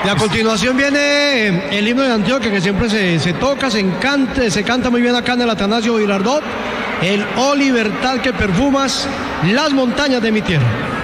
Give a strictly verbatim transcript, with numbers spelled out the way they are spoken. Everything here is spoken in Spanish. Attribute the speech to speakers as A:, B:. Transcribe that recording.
A: Y a continuación viene el himno de Antioquia, que siempre se, se toca, se encanta, se canta muy bien acá en el Atanasio Girardot, el Oh Libertad que perfumas las montañas de mi tierra.